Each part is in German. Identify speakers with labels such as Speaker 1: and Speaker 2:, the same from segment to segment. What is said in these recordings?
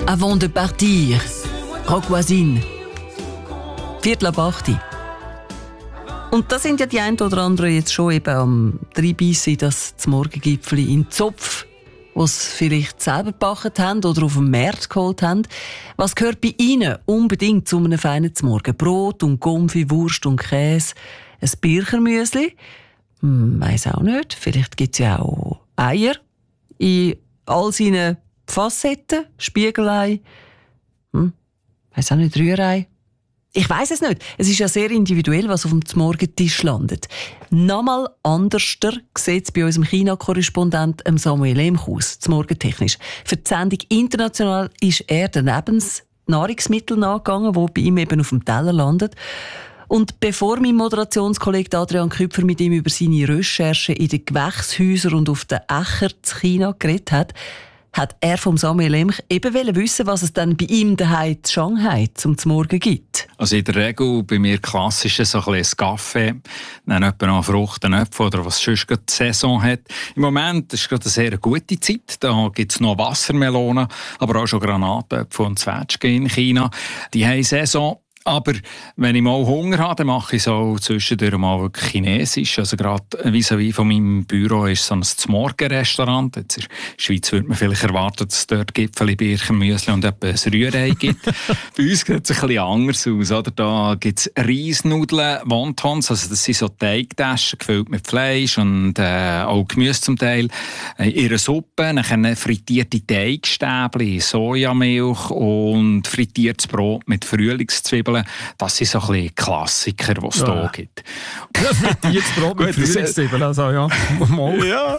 Speaker 1: Avant de partir. Rock Voisine. 7:45. Und da sind ja die einen oder anderen jetzt schon eben am Dreibeissen, das zum Morgengipfeli in Zopf, was sie vielleicht selber gebacken haben oder auf dem Markt geholt haben. Was gehört bei Ihnen unbedingt zu einem feinen Morgen? Brot und Gumpfi, Wurst und Käse, ein Birchermüsli? Weiss auch nicht. Vielleicht gibt es ja auch Eier in all seinen Facetten, Spiegelei. Weiss auch nicht, Rührei. Ich weiss es nicht. Es ist ja sehr individuell, was auf dem Morgentisch landet. Nochmal anderster sieht es bei unserem China-Korrespondent Samuel Lemch aus, morgentechnisch. Für die Sendung «International» ist er daneben das Nahrungsmittel nachgegangen, das bei ihm eben auf dem Teller landet. Und bevor mein Moderationskollege Adrian Küpfer mit ihm über seine Recherchen in den Gewächshäusern und auf den Äckern in China geredet hat er vom Samuel Lemch eben wissen, was es dann bei ihm daheim in Shanghai zum Morgen gibt.
Speaker 2: Also in der Regel bei mir klassisch so ein bisschen Kaffee, dann etwa noch Frucht, Äpfel oder was sonst gerade die Saison hat. Im Moment ist gerade eine sehr gute Zeit. Da gibt es noch Wassermelonen, aber auch schon Granatäpfel und Zwetschgen in China. Die haben Saison. Aber wenn ich mal Hunger habe, dann mache ich so zwischendurch mal wirklich Chinesisch. Also gerade vis-à-vis von meinem Büro ist so ein Zmorgen-Restaurant. Jetzt in der Schweiz würde man vielleicht erwarten, dass es dort Gipfeli, Birchermüsli und etwa ein Rührei gibt. Bei uns sieht es ein bisschen anders aus. Oder? Da gibt es Reisnudeln, Wontons, also das sind so Teigtaschen gefüllt mit Fleisch und auch Gemüse zum Teil. Ihre Suppe, dann frittierte Teigstäbchen, Sojamilch und frittiertes Brot mit Frühlingszwiebeln. Das sind so ein bisschen Klassiker, die es hier gibt.
Speaker 3: Das frittiertes Brot mit Frühlingszwiebeln, also ja.
Speaker 2: Ja,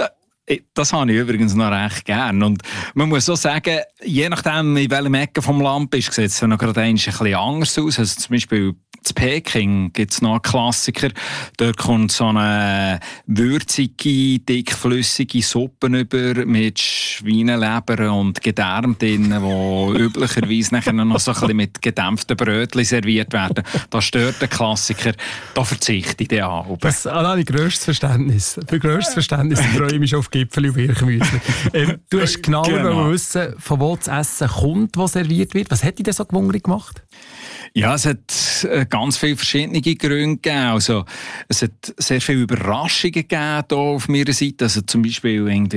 Speaker 2: das habe ich übrigens noch recht gern. Und man muss auch sagen, je nachdem, in welchem Ecke vom Land bist, sieht es noch gerade ein bisschen anders aus. Also zum Beispiel in Peking gibt es noch einen Klassiker. Dort kommt so eine würzige, dickflüssige Suppe über mit Schweineleber und Gedärm drin, die üblicherweise nachher noch so ein bisschen mit gedämpften Brötchen serviert werden. Das stört den Klassiker. Da verzichte ich dann auch.
Speaker 3: Das habe ich grösstes Verständnis. Für grösstes Verständnis freue ich mich schon auf Gipfeli und Birchermüsli. Du hast genauer wissen, von wo das Essen kommt, das serviert wird. Was hat dich denn so gewundert gemacht?
Speaker 2: Ja, es hat ganz viele verschiedene Gründe gegeben. Also, es hat sehr viele Überraschungen gegeben hier auf meiner Seite. Also zum Beispiel irgendwie,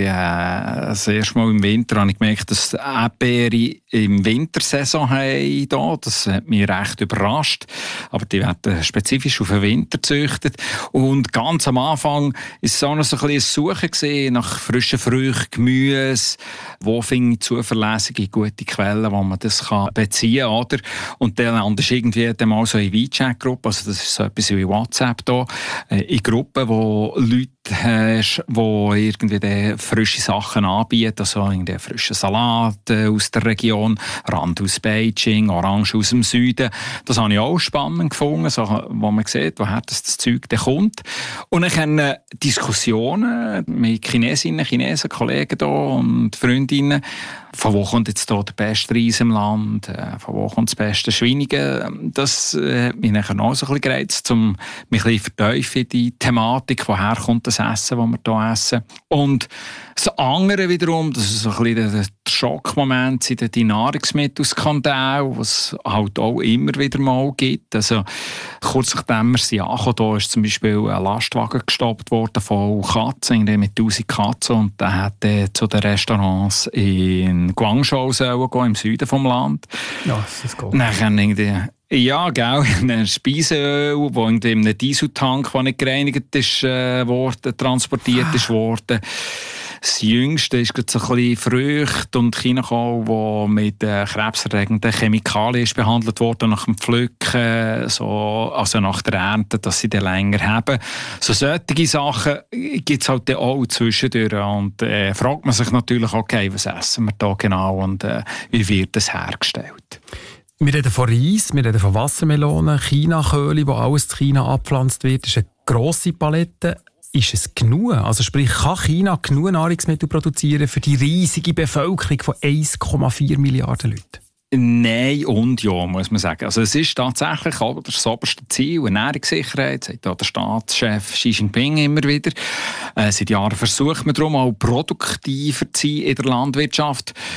Speaker 2: das erste Mal im Winter habe ich gemerkt, dass Erdbeere im Wintersaison haben hier. Das hat mich recht überrascht. Aber die werden spezifisch auf den Winter gezüchtet. Und ganz am Anfang ist es auch noch so ein bisschen Suchen gesehen nach frischen Früchten, Gemüse. Wo finde ich zuverlässige, gute Quellen, wo man das beziehen kann, oder? Und dann ist irgendwie mal so eine WeChat-Gruppe, also das ist so etwas wie WhatsApp da, in Gruppen, wo Leute hast, die irgendwie frische Sachen anbieten, also irgendwie frischen Salat aus der Region, Rand aus Beijing, Orange aus dem Süden. Das habe ich auch spannend gefunden, so, wo man sieht, woher das Zeug dann kommt. Und dann haben Diskussionen mit Chinesinnen, Chinesen, Kollegen hier und Freundinnen, von wo kommt jetzt hier der beste Reis im Land, von wo kommt das beste Schweinige. Das hat mich nachher auch so ein bisschen gereizt, um mich ein bisschen vertiefen in die Thematik, woher kommt das Essen, das wir hier essen. Und das andere wiederum, das ist so ein bisschen der Schockmoment, sind die Nahrungsmittelskandale, die es halt auch immer wieder mal gibt. Also, kurz nachdem wir sie angekommen, da ist zum Beispiel ein Lastwagen gestoppt worden von Katzen, mit 1000 Katzen, und der hat zu den Restaurants in Guangzhou gehen, im Süden vom Land.
Speaker 3: Ja, das ist gut.
Speaker 2: Dann irgendwie, ja, gell, ein Speiseöl, das in einem Dieseltank, der nicht gereinigt ist, transportiert ist worden. Das Jüngste ist gerade so ein bisschen Früchte und Chinakohl, die mit krebserregenden Chemikalien ist behandelt worden nach dem Pflücken, so, also nach der Ernte, dass sie dann länger haben. So solche Sachen gibt es halt auch zwischendurch. Und fragt man sich natürlich, okay, was essen wir da genau und wie wird das hergestellt?
Speaker 3: Wir reden von Reis, wir reden von Wassermelonen, Chinaköhle, wo alles in China abgepflanzt wird. Das ist eine grosse Palette. Ist es genug? Also sprich, kann China genug Nahrungsmittel produzieren für die riesige Bevölkerung von 1,4 Milliarden Leuten?
Speaker 2: Nein und ja, muss man sagen. Also es ist tatsächlich auch das oberste Ziel, Ernährungssicherheit, sagt auch der Staatschef Xi Jinping immer wieder. Seit Jahren versucht man darum, auch produktiver zu sein in der Landwirtschaft.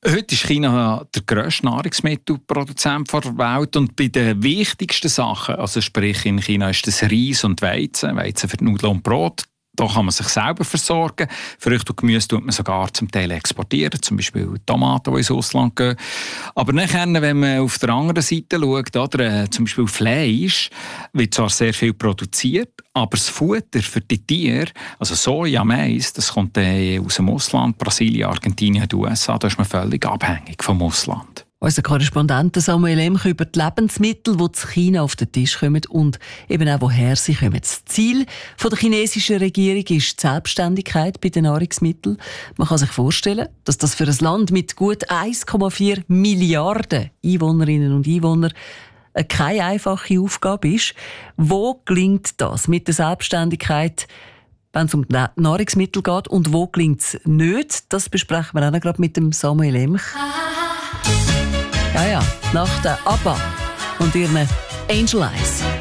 Speaker 2: Heute ist China der grösste Nahrungsmittelproduzent der Welt und bei den wichtigsten Sachen, also sprich in China ist das Reis und Weizen für die Nudeln und Brot. Da kann man sich selber versorgen. Früchte und Gemüse tut man sogar zum Teil exportieren, zum Beispiel Tomaten, die ins Ausland gehen. Aber nachher, wenn man auf der anderen Seite schaut, oder, zum Beispiel Fleisch, wird zwar sehr viel produziert, aber das Futter für die Tiere, also Soja, Mais, das kommt aus dem Ausland, Brasilien, Argentinien und USA, da ist man völlig abhängig vom Ausland.
Speaker 1: Unser Korrespondent Samuel Emch über die Lebensmittel, die zu China auf den Tisch kommen und eben auch, woher sie kommen. Das Ziel der chinesischen Regierung ist die Selbstständigkeit bei den Nahrungsmitteln. Man kann sich vorstellen, dass das für ein Land mit gut 1,4 Milliarden Einwohnerinnen und Einwohnern keine einfache Aufgabe ist. Wo gelingt das mit der Selbstständigkeit, wenn es um die Nahrungsmittel geht, und wo gelingt es nicht? Das besprechen wir auch noch gerade mit dem Samuel Emch. Ja, nach der ABBA und ihren Angel Eyes.